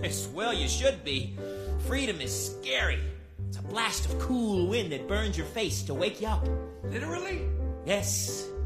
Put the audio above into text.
Yes, well, you should be. Freedom is scary. It's a blast of cool wind that burns your face to wake you up. Literally? Yes,